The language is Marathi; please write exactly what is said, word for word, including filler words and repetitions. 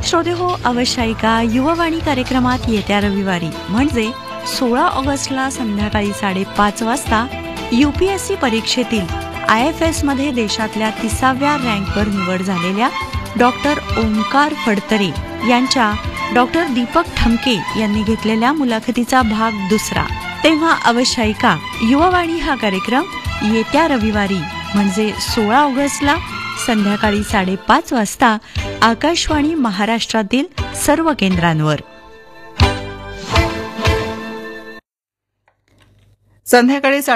श्रोते हो, अवश्य ऐका युववाणी कार्यक्रमात येत्या रविवारी म्हणजे सोळा ऑगस्टला संध्याकाळी साडेपाच वाजता यूपीएससी परीक्षेतील आय एफ एस मध्ये देशातल्या तिसाव्या रँकवर निवड झालेल्या डॉक्टर ओंकार फडतरे यांच्या डॉक्टर दीपक ठमके यांनी घेतलेल्या मुलाखतीचा भाग दुसरा. तेव्हा अवश्य ऐका युववाणी हा कार्यक्रम येत्या रविवारी म्हणजे सोळा ऑगस्टला संध्याकाळी साडेपाच वाजता आकाशवाणी महाराष्ट्रातील सर्व केंद्रांवर. संध्याकाळी